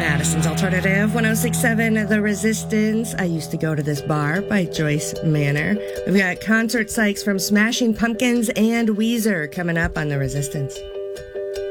Madison's Alternative 1067 The Resistance. I Used to Go to This Bar by Joyce Manor. We've got concert psychs from Smashing Pumpkins and Weezer coming up on The Resistance.